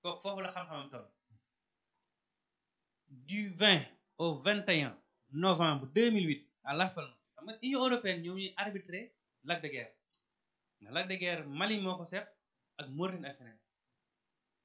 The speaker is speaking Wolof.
kooku foofu la xam-xamam toll. Du 20 au 21 novembre 2008 à Las Palmas xam nga Union européenne ñoom ñuy arbitrer lac de Guiers. Lac de Guiers Mali moo ko seq ak Mauritanie ak Sénégal